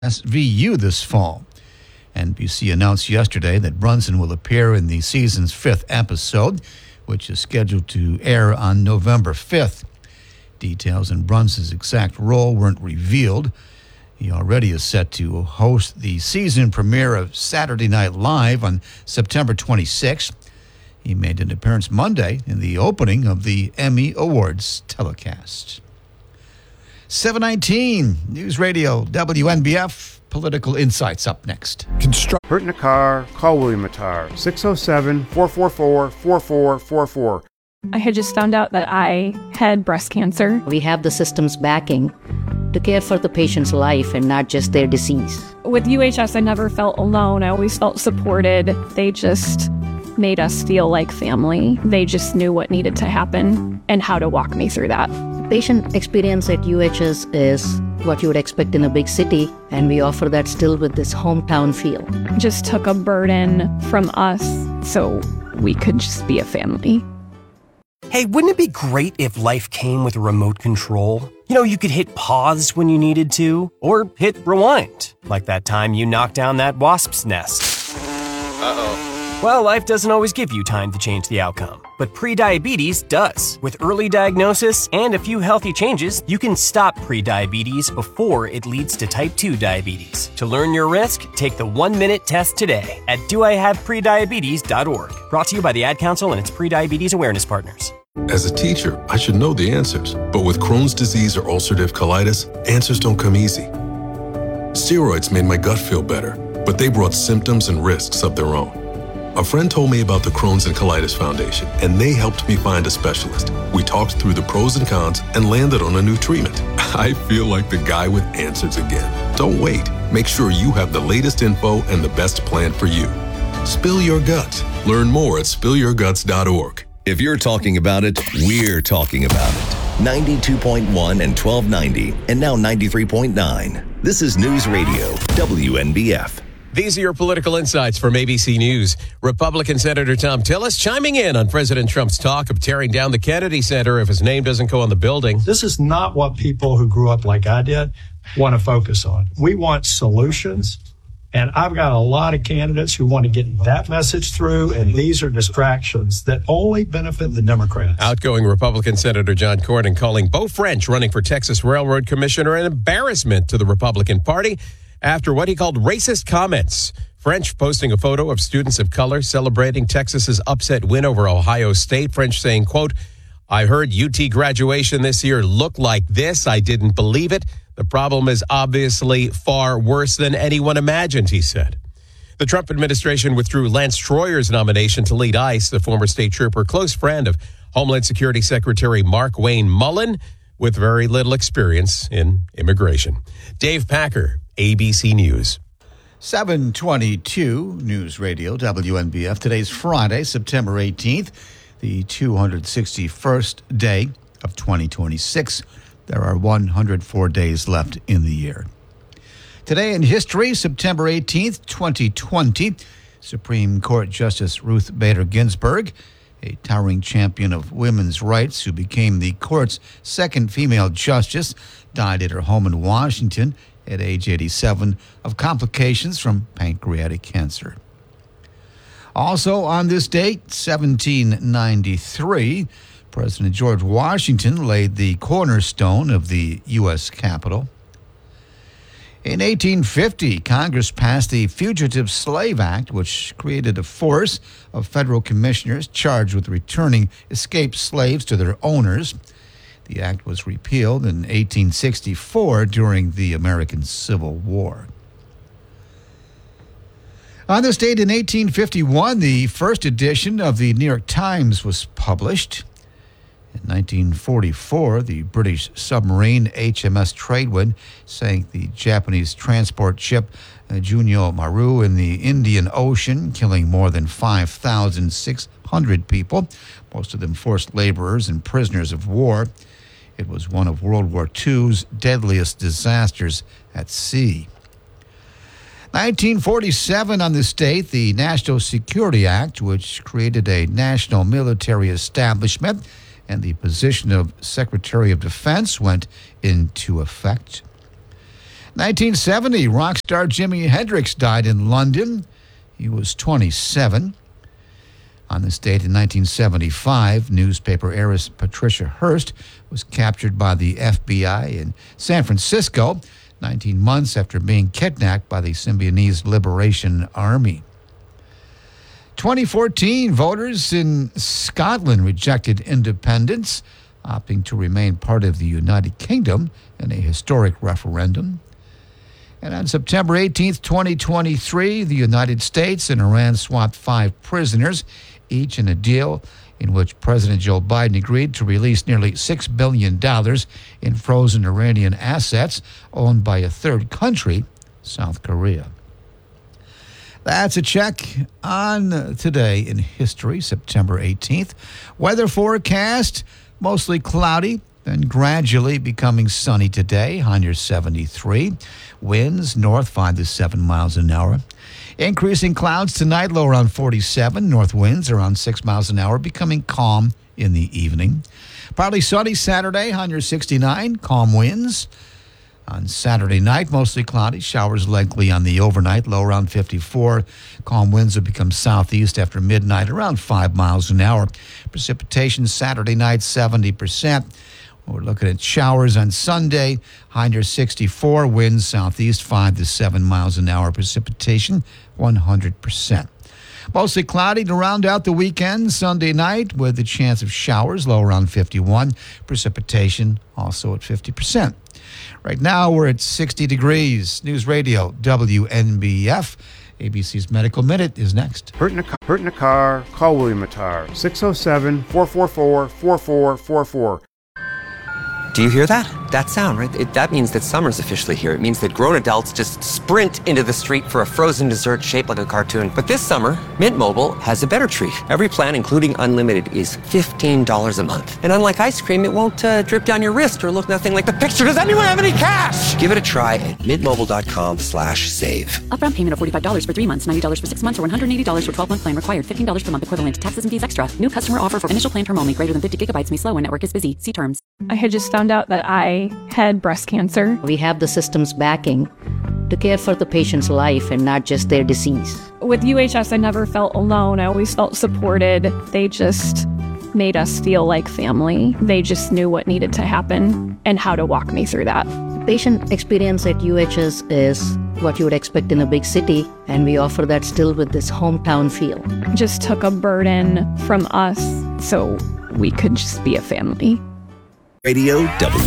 SVU this fall. NBC announced yesterday that Brunson will appear in the season's 5th episode, which is scheduled to air on November 5th. Details on Brunson's exact role weren't revealed. He already is set to host the season premiere of Saturday Night Live on September 26th. He made an appearance Monday in the opening of the Emmy Awards telecast. 719 News Radio WNBF. Political Insights up next. Hurt in a car, call William Mattar, 607-444-4444. I had just found out that I had breast cancer. We have the system's backing to care for the patient's life and not just their disease. With UHS, I never felt alone. I always felt supported. They just made us feel like family. They just knew what needed to happen and how to walk me through that. Patient experience at UHS is what you would expect in a big city, and we offer that still with this hometown feel. Just took a burden from us so we could just be a family. Hey, wouldn't it be great if life came with a remote control? You know, you could hit pause when you needed to, or hit rewind, like that time you knocked down that wasp's nest. Uh-oh. Well, life doesn't always give you time to change the outcome, but prediabetes does. With early diagnosis and a few healthy changes, you can stop prediabetes before it leads to type 2 diabetes. To learn your risk, take the 1-minute test today at doihaveprediabetes.org. Brought to you by the Ad Council and its prediabetes awareness partners. As a teacher, I should know the answers, but with Crohn's disease or ulcerative colitis, answers don't come easy. Steroids made my gut feel better, but they brought symptoms and risks of their own. A friend told me about the Crohn's and Colitis Foundation, and they helped me find a specialist. We talked through the pros and cons and landed on a new treatment. I feel like the guy with answers again. Don't wait. Make sure you have the latest info and the best plan for you. Spill your guts. Learn more at spillyourguts.org. If you're talking about it, we're talking about it. 92.1 and 1290, and now 93.9. This is News Radio, WNBF. These are your political insights from ABC News. Republican Senator Thom Tillis chiming in on President Trump's talk of tearing down the Kennedy Center if his name doesn't go on the building. This is not what people who grew up like I did want to focus on. We want solutions, and I've got a lot of candidates who want to get that message through, and these are distractions that only benefit the Democrats. Outgoing Republican Senator John Cornyn calling Beau French running for Texas Railroad Commissioner an embarrassment to the Republican Party after what he called racist comments. French posting a photo of students of color celebrating Texas's upset win over Ohio State. French saying, quote, "I heard UT graduation this year looked like this. I didn't believe it. The problem is obviously far worse than anyone imagined," he said. The Trump administration withdrew Lance Troyer's nomination to lead ICE, the former state trooper, close friend of Homeland Security Secretary Markwayne Mullin, with very little experience in immigration. Dave Packer, ABC News. 722 News Radio, WNBF. Today's Friday, September 18th, the 261st day of 2026. There are 104 days left in the year. Today in history, September 18th, 2020, Supreme Court Justice Ruth Bader Ginsburg, a towering champion of women's rights who became the court's second female justice, died at her home in Washington at age 87 of complications from pancreatic cancer. Also on this date, 1793, President George Washington laid the cornerstone of the U.S. Capitol. In 1850, Congress passed the Fugitive Slave Act, which created a force of federal commissioners charged with returning escaped slaves to their owners. The act was repealed in 1864 during the American Civil War. On this date in 1851, the first edition of the New York Times was published. In 1944, the British submarine HMS Tradewind sank the Japanese transport ship Junyo Maru in the Indian Ocean, killing more than 5,600 people, most of them forced laborers and prisoners of war. It was one of World War II's deadliest disasters at sea. 1947, on this date, the National Security Act, which created a national military establishment, and the position of Secretary of Defense went into effect. 1970, rock star Jimi Hendrix died in London. He was 27. On this date in 1975, newspaper heiress Patricia Hearst was captured by the FBI in San Francisco 19 months after being kidnapped by the Symbionese Liberation Army. 2014, voters in Scotland rejected independence, opting to remain part of the United Kingdom in a historic referendum. And on September 18th, 2023, the United States and Iran swapped 5 prisoners, each in a deal in which President Joe Biden agreed to release nearly $6 billion in frozen Iranian assets owned by a third country, South Korea. That's a check on today in history, September 18th. Weather forecast, mostly cloudy, then gradually becoming sunny today, high near 73. Winds north 5 to 7 miles an hour. Increasing clouds tonight, low around 47. North winds around 6 miles an hour, becoming calm in the evening. Partly sunny Saturday, high near 69. Calm winds. On Saturday night, mostly cloudy. Showers likely on the overnight, low around 54. Calm winds will become southeast after midnight, around 5 miles an hour. Precipitation Saturday night, 70%. We're looking at showers on Sunday, high near 64. Winds southeast, 5 to 7 miles an hour. Precipitation, 100%. Mostly cloudy to round out the weekend Sunday night with a chance of showers, low around 51. Precipitation also at 50%. Right now, we're at 60 degrees. News Radio, WNBF. ABC's Medical Minute is next. Hurt in a car? Call William Matar. 607-444-4444. Do you hear that? That sound, right? That means that summer's officially here. It means that grown adults just sprint into the street for a frozen dessert shaped like a cartoon. But this summer, Mint Mobile has a better treat. Every plan, including unlimited, is $15 a month. And unlike ice cream, it won't drip down your wrist or look nothing like the picture. Does anyone have any cash? Give it a try at mintmobile.com/save. Upfront payment of $45 for 3 months, $90 for 6 months, or $180 for 12-month plan required. $15 per month equivalent. Taxes and fees extra. New customer offer for initial plan term only. Greater than 50 gigabytes may slow when network is busy. See terms. I had just found out that I had breast cancer. We have the system's backing to care for the patient's life and not just their disease. With UHS, I never felt alone. I always felt supported. They just made us feel like family. They just knew what needed to happen and how to walk me through that. Patient experience at UHS is what you would expect in a big city, and we offer that still with this hometown feel. Just took a burden from us so we could just be a family. Radio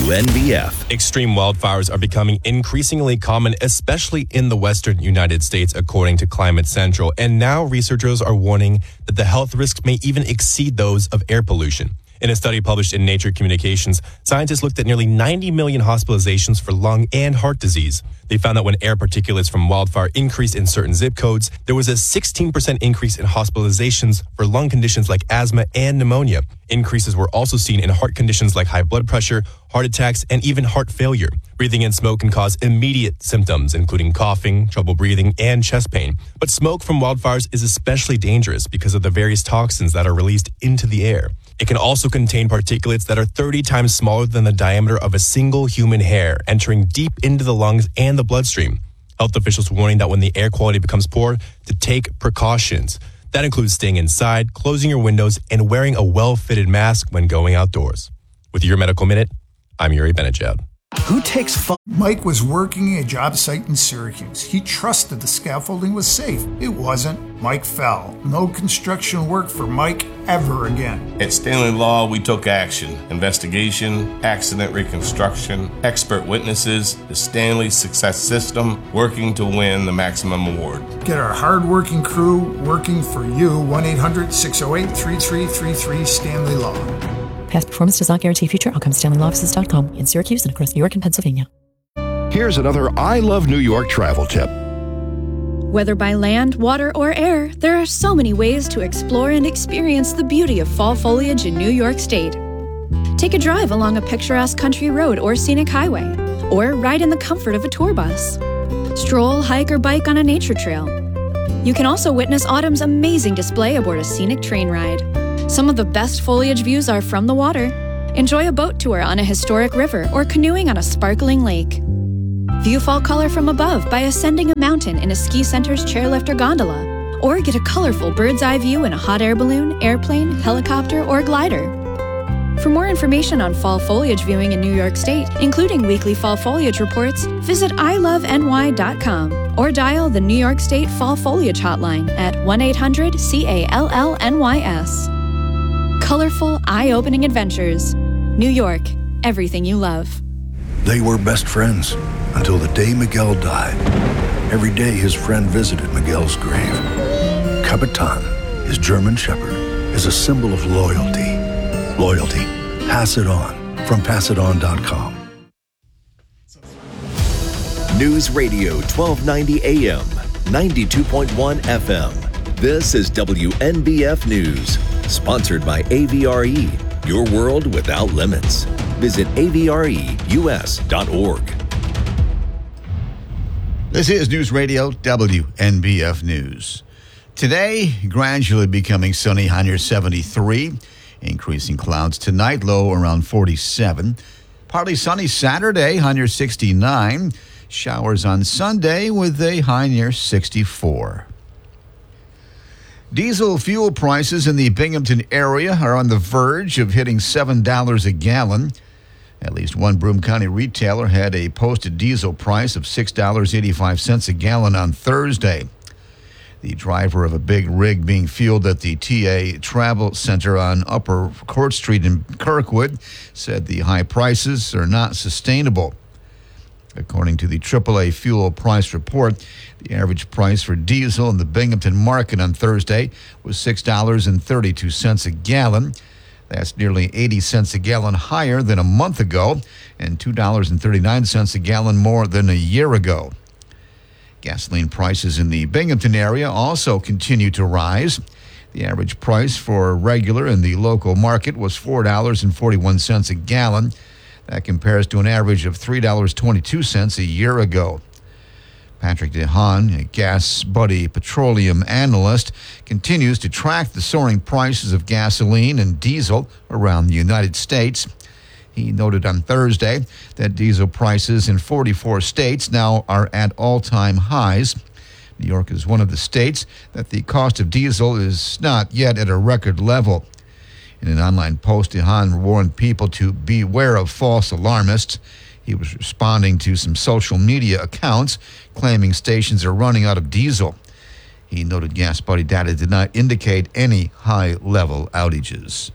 WNBF. Extreme wildfires are becoming increasingly common, especially in the western United States, according to Climate Central. And now researchers are warning that the health risks may even exceed those of air pollution. In a study published in Nature Communications, scientists looked at nearly 90 million hospitalizations for lung and heart disease. They found that when air particulates from wildfire increased in certain zip codes, there was a 16% increase in hospitalizations for lung conditions like asthma and pneumonia. Increases were also seen in heart conditions like high blood pressure, heart attacks, and even heart failure. Breathing in smoke can cause immediate symptoms, including coughing, trouble breathing, and chest pain. But smoke from wildfires is especially dangerous because of the various toxins that are released into the air. It can also contain particulates that are 30 times smaller than the diameter of a single human hair, entering deep into the lungs and the bloodstream. Health officials are warning that when the air quality becomes poor, to take precautions. That includes staying inside, closing your windows, and wearing a well-fitted mask when going outdoors. With your Medical Minute, I'm Yuri Benajad. Who takes fun? Mike was working a job site in Syracuse. He trusted the scaffolding was safe. It wasn't. Mike fell. No construction work for Mike ever again. At Stanley Law, we took action. Investigation, accident reconstruction, expert witnesses, the Stanley Success System, working to win the maximum award. Get our hard-working crew working for you. 1-800-608-3333 Stanley Law. Past performance does not guarantee future outcomes. StanleyLawoffices.com in Syracuse and across New York and Pennsylvania. Here's another I Love New York travel tip. Whether by land, water, or air, there are so many ways to explore and experience the beauty of fall foliage in New York State. Take a drive along a picturesque country road or scenic highway, or ride in the comfort of a tour bus. Stroll, hike, or bike on a nature trail. You can also witness autumn's amazing display aboard a scenic train ride. Some of the best foliage views are from the water. Enjoy a boat tour on a historic river or canoeing on a sparkling lake. View fall color from above by ascending a mountain in a ski center's chairlift or gondola. Or get a colorful bird's eye view in a hot air balloon, airplane, helicopter, or glider. For more information on fall foliage viewing in New York State, including weekly fall foliage reports, visit iloveny.com or dial the New York State Fall Foliage Hotline at 1-800-CALLNYS. Colorful, eye-opening adventures. New York, everything you love. They were best friends until the day Miguel died. Every day his friend visited Miguel's grave. Capitan, his German shepherd, is a symbol of loyalty. Loyalty. Pass it on from passiton.com. News Radio 1290 AM, 92.1 FM. This is WNBF News, sponsored by AVRE, your world without limits. Visit avreus.org. This is News Radio WNBF News. Today, gradually becoming sunny, high near 73. Increasing clouds tonight, low around 47. Partly sunny Saturday, high near 69. Showers on Sunday with a high near 64. Diesel fuel prices in the Binghamton area are on the verge of hitting $7 a gallon. At least one Broome County retailer had a posted diesel price of $6.85 a gallon on Thursday. The driver of a big rig being fueled at the TA Travel Center on Upper Court Street in Kirkwood said the high prices are not sustainable. According to the AAA fuel price report, the average price for diesel in the Binghamton market on Thursday was $6.32 a gallon. That's nearly 80 cents a gallon higher than a month ago and $2.39 a gallon more than a year ago. Gasoline prices in the Binghamton area also continue to rise. The average price for regular in the local market was $4.41 a gallon. That compares to an average of $3.22 a year ago. Patrick DeHaan, a Gas Buddy petroleum analyst, continues to track the soaring prices of gasoline and diesel around the United States. He noted on Thursday that diesel prices in 44 states now are at all-time highs. New York is one of the states that the cost of diesel is not yet at a record level. In an online post, DeHaan warned people to beware of false alarmists. He was responding to some social media accounts claiming stations are running out of diesel. He noted Gas Buddy data did not indicate any high-level outages.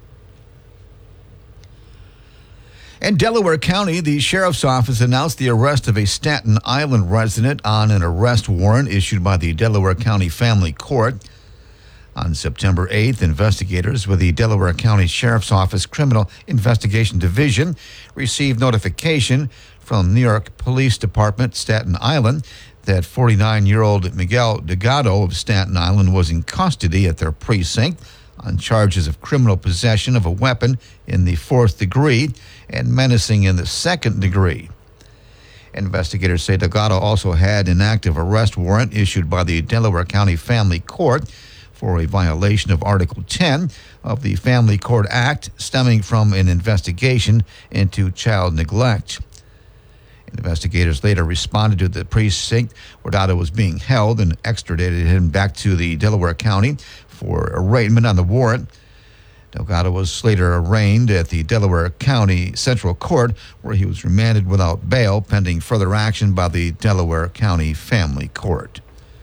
In Delaware County, the Sheriff's Office announced the arrest of a Staten Island resident on an arrest warrant issued by the Delaware County Family Court. On September 8th, investigators with the Delaware County Sheriff's Office Criminal Investigation Division received notification from New York Police Department, Staten Island, that 49-year-old Miguel Delgado of Staten Island was in custody at their precinct on charges of criminal possession of a weapon in the 4th degree and menacing in the 2nd degree. Investigators say Delgado also had an active arrest warrant issued by the Delaware County Family Court for a violation of Article 10 of the Family Court Act stemming from an investigation into child neglect. Investigators later responded to the precinct where Delgado was being held and extradited him back to the Delaware County for arraignment on the warrant. Delgado was later arraigned at the Delaware County Central Court, where he was remanded without bail pending further action by the Delaware County Family Court.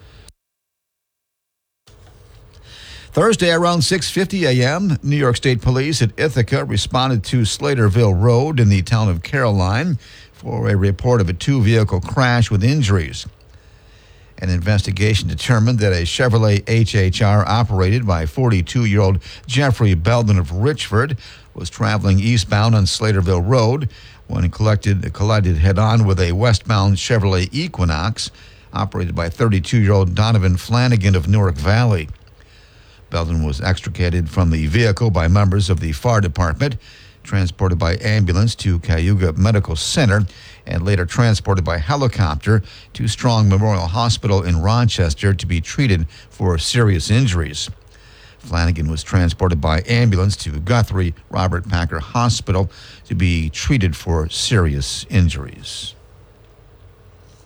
Thursday around 6:50 a.m., New York State Police at Ithaca responded to Slaterville Road in the town of Caroline for a report of a two-vehicle crash with injuries. An investigation determined that a Chevrolet HHR operated by 42-year-old Jeffrey Belden of Richford was traveling eastbound on Slaterville Road when it collided head-on with a westbound Chevrolet Equinox operated by 32-year-old Donovan Flanagan of Newark Valley. Belden was extricated from the vehicle by members of the fire department, transported by ambulance to Cayuga Medical Center, and later transported by helicopter to Strong Memorial Hospital in Rochester to be treated for serious injuries. Flanagan was transported by ambulance to Guthrie Robert Packer Hospital to be treated for serious injuries.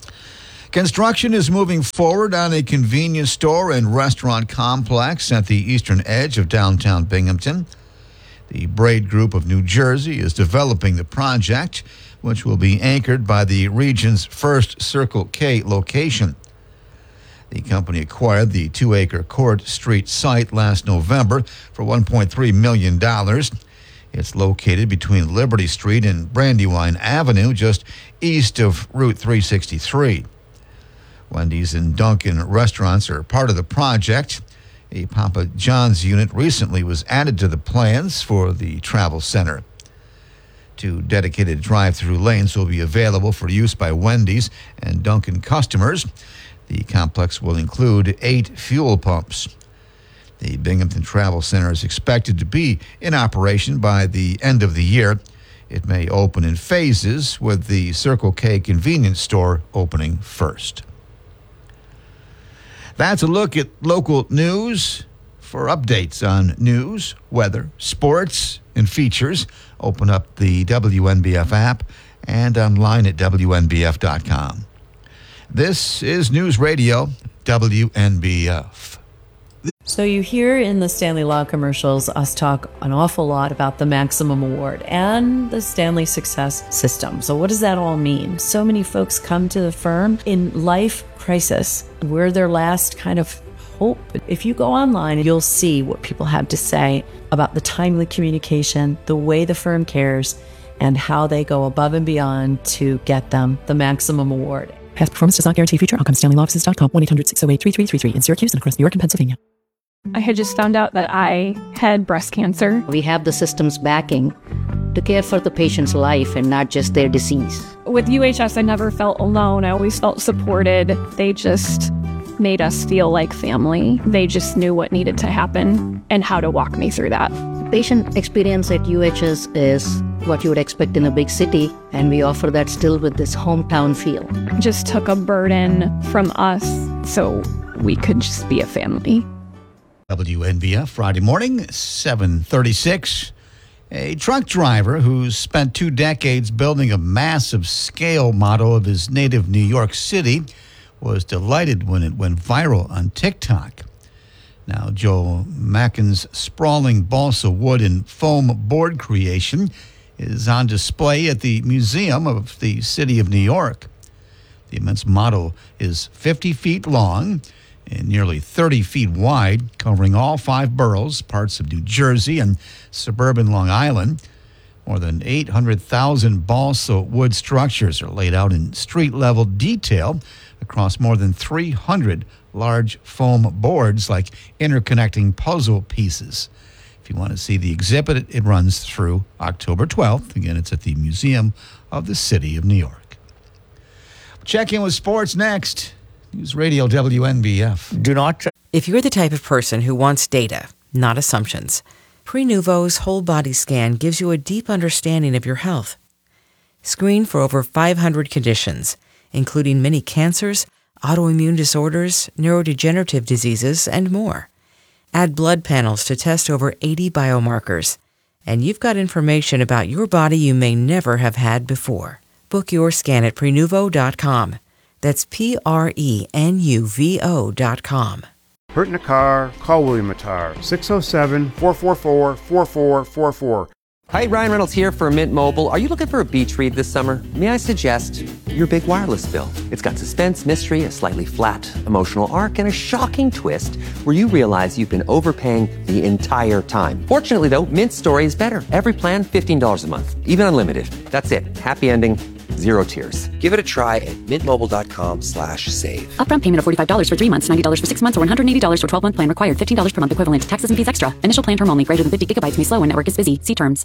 Construction is moving forward on a convenience store and restaurant complex at the eastern edge of downtown Binghamton. The Braid Group of New Jersey is developing the project, which will be anchored by the region's first Circle K location. The company acquired the 2-acre Court Street site last November for $1.3 million. It's located between Liberty Street and Brandywine Avenue, just east of Route 363. Wendy's and Dunkin' restaurants are part of the project. A Papa John's unit recently was added to the plans for the travel center. 2 dedicated drive-through lanes will be available for use by Wendy's and Dunkin' customers. The complex will include 8 fuel pumps. The Binghamton Travel Center is expected to be in operation by the end of the year. It may open in phases, with the Circle K convenience store opening first. That's a look at local news. For updates on news, weather, sports, and features, open up the WNBF app and online at WNBF.com. This is News Radio, WNBF. So you hear in the Stanley Law commercials us talk an awful lot about the Maximum Award and the Stanley Success System. So what does that all mean? So many folks come to the firm in life crisis. We're their last kind of hope. If you go online, you'll see what people have to say about the timely communication, the way the firm cares, and how they go above and beyond to get them the Maximum Award. Past performance does not guarantee future outcomes. StanleyLawOffices.com, 1-800-608-3333 in Syracuse and across New York and Pennsylvania. I had just found out that I had breast cancer. We have the system's backing to care for the patient's life and not just their disease. With UHS, I never felt alone. I always felt supported. They just made us feel like family. They just knew what needed to happen and how to walk me through that. Patient experience at UHS is what you would expect in a big city, and we offer that still with this hometown feel. Just took a burden from us so we could just be a family. WNBF Friday morning, 7:36. A truck driver who's spent 2 decades building a massive scale model of his native New York City was delighted when it went viral on TikTok. Now, Joe Mackin's sprawling balsa wood and foam board creation is on display at the Museum of the City of New York. The immense model is 50 feet long and nearly 30 feet wide, covering all 5 boroughs, parts of New Jersey and suburban Long Island. More than 800,000 balsa wood structures are laid out in street-level detail across more than 300 large foam boards like interconnecting puzzle pieces. If you want to see the exhibit, it runs through October 12th. Again, it's at the Museum of the City of New York. Check in with sports next. News Radio WNBF. Do not. If you're the type of person who wants data, not assumptions, Prenuvo's whole body scan gives you a deep understanding of your health. Screen for over 500 conditions, including many cancers, autoimmune disorders, neurodegenerative diseases, and more. Add blood panels to test over 80 biomarkers, and you've got information about your body you may never have had before. Book your scan at Prenuvo.com. That's Prenuvo.com. Hurt in a car? Call William Matar. 607-444-4444. Hi, Ryan Reynolds here for Mint Mobile. Are you looking for a beach read this summer? May I suggest your big wireless bill? It's got suspense, mystery, a slightly flat emotional arc, and a shocking twist where you realize you've been overpaying the entire time. Fortunately, though, Mint's story is better. Every plan, $15 a month, even unlimited. That's it. Happy ending. 0 tears. Give it a try at mintmobile.com/save. Upfront payment of $45 for 3 months, $90 for 6 months, or $180 for 12-month plan required. $15 per month equivalent. Taxes and fees extra. Initial plan term only. Greater than 50 gigabytes may slow when network is busy. See terms.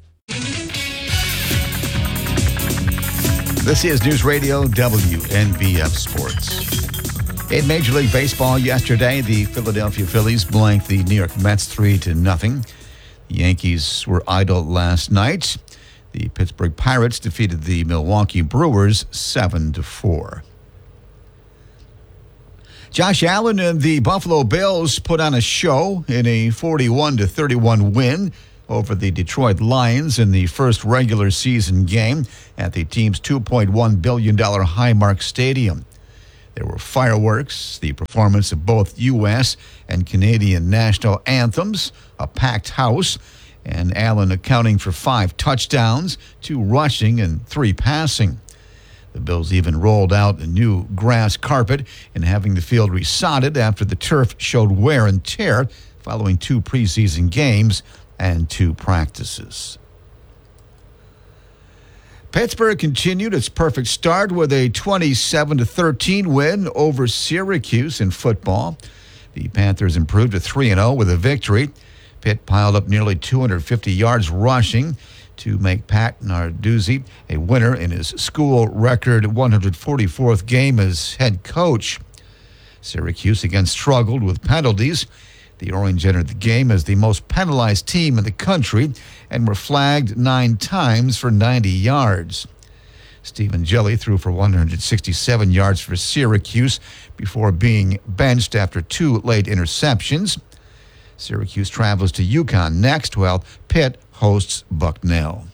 This is News Radio WNBF Sports. In Major League Baseball yesterday, the Philadelphia Phillies blanked the New York Mets 3-0. The Yankees were idle last night. The Pittsburgh Pirates defeated the Milwaukee Brewers 7-4. Josh Allen and the Buffalo Bills put on a show in a 41-31 win over the Detroit Lions in the first regular season game at the team's $2.1 billion Highmark Stadium. There were fireworks, the performance of both U.S. and Canadian national anthems, a packed house, and Allen accounting for 5 touchdowns, 2 rushing and 3 passing. The Bills even rolled out a new grass carpet and having the field resodded after the turf showed wear and tear following 2 preseason games and 2 practices. Pittsburgh continued its perfect start with a 27-13 win over Syracuse in football. The Panthers improved to 3-0 with a victory. Pitt piled up nearly 250 yards rushing to make Pat Narduzzi a winner in his school record 144th game as head coach. Syracuse again struggled with penalties. The Orange entered the game as the most penalized team in the country and were flagged 9 times for 90 yards. Stephen Jelly threw for 167 yards for Syracuse before being benched after 2 late interceptions. Syracuse travels to UConn next, while Pitt hosts Bucknell.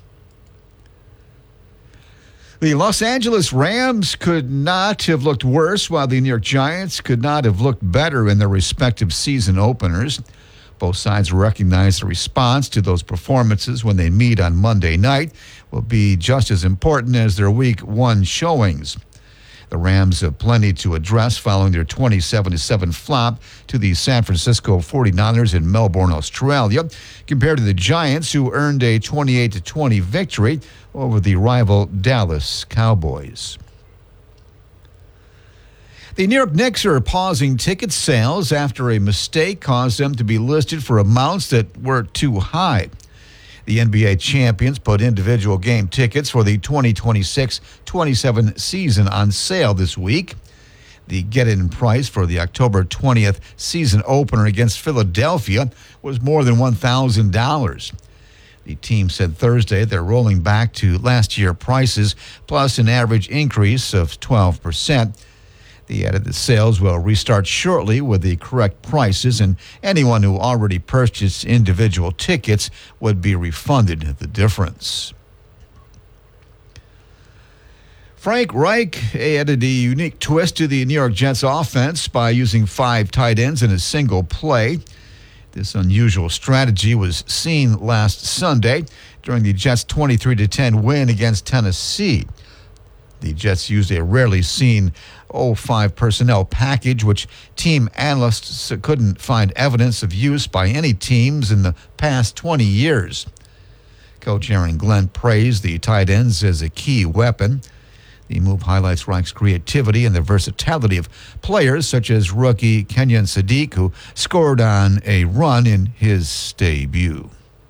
The Los Angeles Rams could not have looked worse, while the New York Giants could not have looked better in their respective season openers. Both sides recognize the response to those performances when they meet on Monday night will be just as important as their Week 1 showings. The Rams have plenty to address following their 27-7 flop to the San Francisco 49ers in Melbourne, Australia, compared to the Giants, who earned a 28-20 victory over the rival Dallas Cowboys. The New York Knicks are pausing ticket sales after a mistake caused them to be listed for amounts that were too high. The NBA champions put individual game tickets for the 2026-27 season on sale this week. The get-in price for the October 20th season opener against Philadelphia was more than $1,000. The team said Thursday they're rolling back to last year prices plus an average increase of 12%. They added the sales will restart shortly with the correct prices, and anyone who already purchased individual tickets would be refunded the difference. Frank Reich added a unique twist to the New York Jets offense by using 5 tight ends in a single play. This unusual strategy was seen last Sunday during the Jets' 23-10 win against Tennessee. The Jets used a rarely seen 0-5 personnel package, which team analysts couldn't find evidence of use by any teams in the past 20 years. Coach Aaron Glenn praised the tight ends as a key weapon. The move highlights Reich's creativity and the versatility of players such as rookie Kenyon Sadiq, who scored on a run in his debut.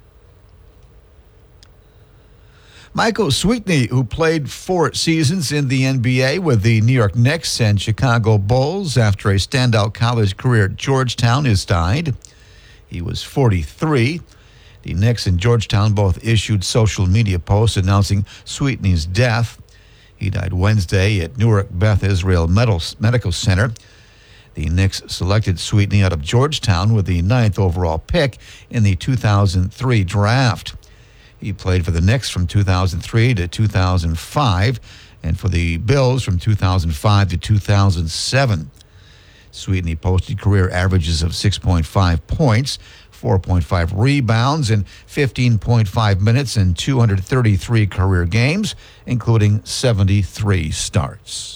Michael Sweetney, who played 4 seasons in the NBA with the New York Knicks and Chicago Bulls after a standout college career at Georgetown, has died. He was 43. The Knicks and Georgetown both issued social media posts announcing Sweetney's death. He died Wednesday at Newark Beth Israel Medical Center. The Knicks selected Sweetney out of Georgetown with the 9th overall pick in the 2003 draft. He played for the Knicks from 2003 to 2005 and for the Bills from 2005 to 2007. Sweetney posted career averages of 6.5 points, 4.5 rebounds, and 15.5 minutes in 233 career games, including 73 starts.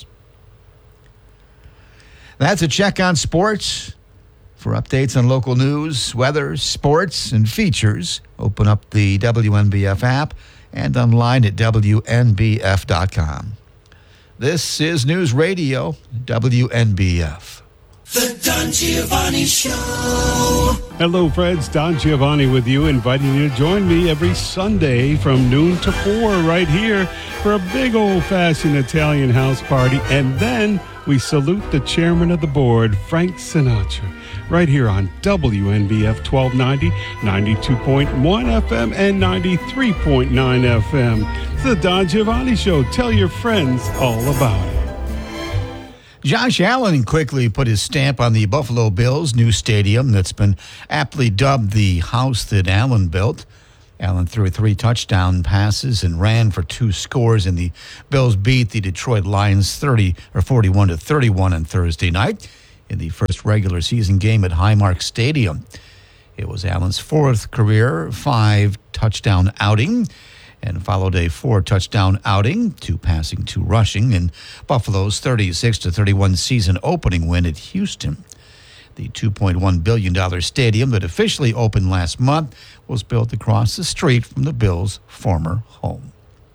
That's a check on sports. For updates on local news, weather, sports, and features, open up the WNBF app and online at WNBF.com. This is News Radio, WNBF. The Don Giovanni Show. Hello, friends. Don Giovanni with you, inviting you to join me every Sunday from noon to 4 right here for a big old-fashioned Italian house party. And then we salute the chairman of the board, Frank Sinatra, right here on WNBF 1290, 92.1 FM, and 93.9 FM. It's the Don Giovanni Show. Tell your friends all about it. Josh Allen quickly put his stamp on the Buffalo Bills' new stadium that's been aptly dubbed the house that Allen built. Allen threw 3 touchdown passes and ran for 2 scores, and the Bills beat the Detroit Lions 41-31 on Thursday night in the first regular season game at Highmark Stadium. It was Allen's 4th career 5-touchdown outing and followed a 4-touchdown outing, 2 passing, 2 rushing, in Buffalo's 36-31 season opening win at Houston. The $2.1 billion stadium that officially opened last month was built across the street from the Bills' former home.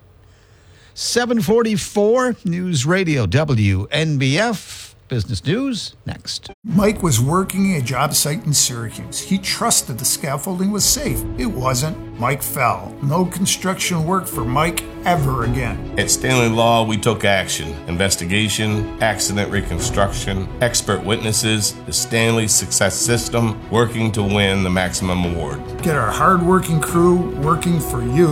744 News Radio WNBF. Business News next. Mike was working a job site in Syracuse. He trusted the scaffolding was safe. It wasn't. Mike fell. No construction work for Mike ever again. At Stanley Law, we took action. Investigation, accident reconstruction, expert witnesses, the Stanley Success System, working to win the maximum award. Get our hard-working crew working for you.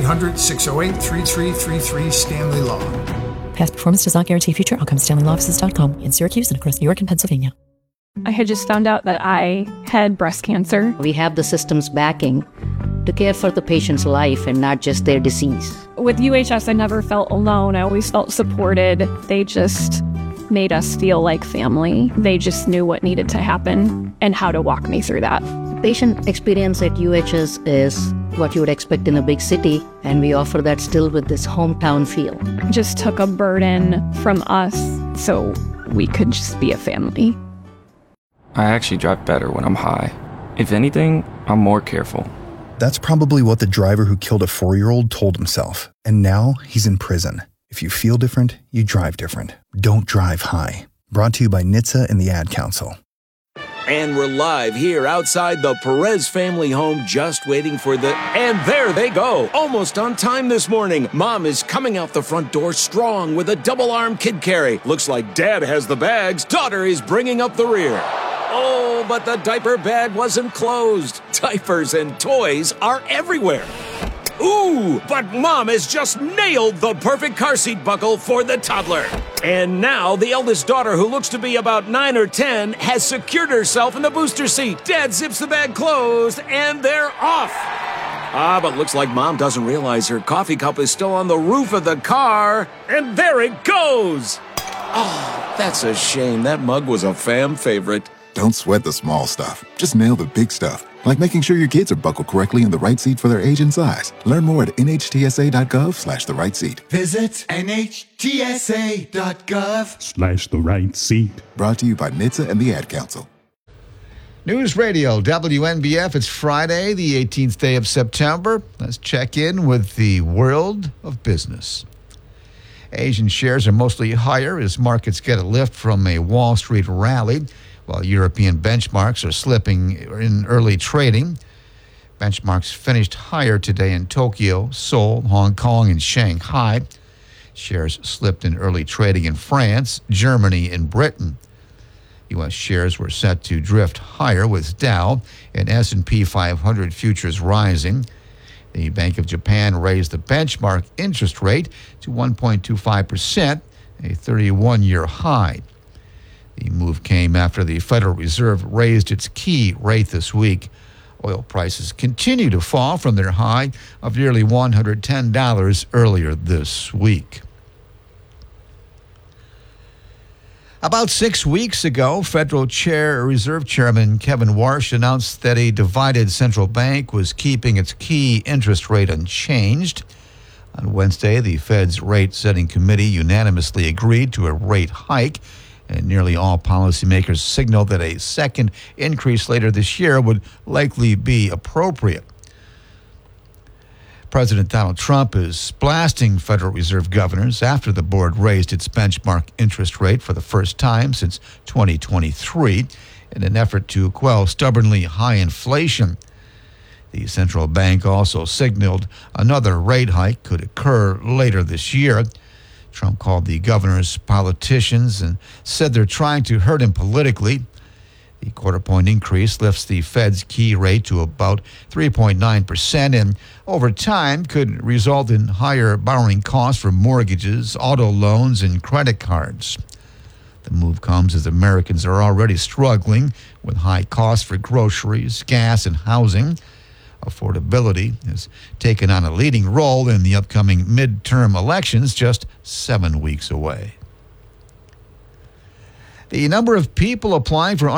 1-800-608-3333 Stanley Law. Past performance does not guarantee future outcomes. StanleyLawoffices.com in Syracuse and across New York and Pennsylvania. I had just found out that I had breast cancer. We have the system's backing to care for the patient's life and not just their disease. With UHS, I never felt alone. I always felt supported. They just made us feel like family. They just knew what needed to happen and how to walk me through that. Patient experience at UHS is what you would expect in a big city, and we offer that still with this hometown feel. Just took a burden from us so we could just be a family. I actually drive better when I'm high. If anything, I'm more careful. That's probably what the driver who killed a 4-year-old told himself, and now he's in prison. If you feel different, you drive different. Don't drive high. Brought to you by NHTSA and the Ad Council. And we're live here outside the Perez family home, just waiting for the... And there they go! Almost on time this morning. Mom is coming out the front door strong with a double-arm kid carry. Looks like Dad has the bags. Daughter is bringing up the rear. Oh, but the diaper bag wasn't closed. Diapers and toys are everywhere. Ooh, but Mom has just nailed the perfect car seat buckle for the toddler. And now the eldest daughter, who looks to be about 9 or 10, has secured herself in the booster seat. Dad zips the bag closed, and they're off. But looks like Mom doesn't realize her coffee cup is still on the roof of the car. And there it goes. Oh, that's a shame. That mug was a fam favorite. Don't sweat the small stuff. Just nail the big stuff. Like making sure your kids are buckled correctly in the right seat for their age and size. Learn more at nhtsa.gov/the right seat. Visit nhtsa.gov/the right seat. Brought to you by NHTSA and the Ad Council. News Radio WNBF. It's Friday, the 18th day of September. Let's check in with the world of business. Asian shares are mostly higher as markets get a lift from a Wall Street rally, while European benchmarks are slipping in early trading. Benchmarks finished higher today in Tokyo, Seoul, Hong Kong, and Shanghai. Shares slipped in early trading in France, Germany, and Britain. U.S. shares were set to drift higher with Dow and S&P 500 futures rising. The Bank of Japan raised the benchmark interest rate to 1.25%, a 31-year high. The move came after the Federal Reserve raised its key rate this week. Oil prices continue to fall from their high of nearly $110 earlier this week. About 6 weeks ago, Federal Reserve Chairman Kevin Warsh announced that a divided central bank was keeping its key interest rate unchanged. On Wednesday, the Fed's rate-setting committee unanimously agreed to a rate hike, and nearly all policymakers signaled that a second increase later this year would likely be appropriate. President Donald Trump is blasting Federal Reserve governors after the board raised its benchmark interest rate for the first time since 2023 in an effort to quell stubbornly high inflation. The central bank also signaled another rate hike could occur later this year. Trump called the governors politicians and said they're trying to hurt him politically. The quarter-point increase lifts the Fed's key rate to about 3.9% and over time could result in higher borrowing costs for mortgages, auto loans, and credit cards. The move comes as Americans are already struggling with high costs for groceries, gas, and housing. Affordability has taken on a leading role in the upcoming midterm elections just 7 weeks away. The number of people applying for